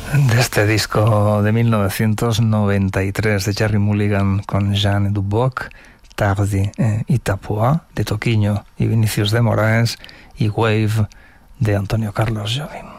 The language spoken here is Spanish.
de este disco de 1993 de Gerry Mulligan con Jeanne Duboc, Tardi y Tapua de Toquinho y Vinicius de Moraes y Wave de Antonio Carlos Jobim.